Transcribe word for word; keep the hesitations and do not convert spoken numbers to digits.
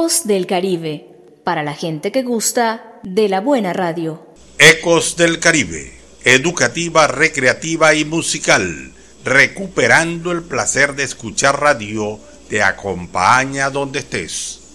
Ecos del Caribe, para la gente que gusta de la buena radio. Ecos del Caribe, educativa, recreativa y musical, recuperando el placer de escuchar radio, te acompaña donde estés.